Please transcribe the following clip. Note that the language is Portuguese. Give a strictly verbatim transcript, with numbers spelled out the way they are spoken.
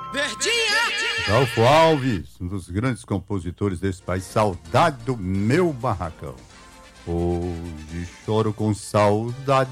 Verdinha! Adolfo Alves, um dos grandes compositores desse país. Saudade do meu barracão. Hoje choro com saudade